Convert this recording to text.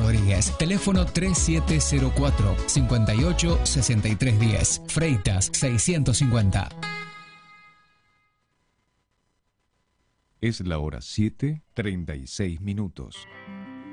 Rodríguez. Teléfono 3704 58 6310. Freitas 650. Es la hora 7:36.